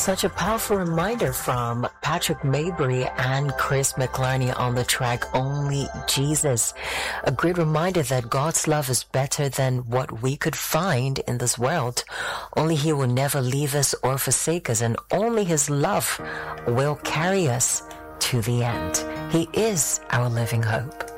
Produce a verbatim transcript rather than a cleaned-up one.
Such a powerful reminder from Patrick Maybury and Chris McClarney on the track Only Jesus. A great reminder that God's love is better than what we could find in this world. Only He will never leave us or forsake us, and only His love will carry us to the end. He is our living hope.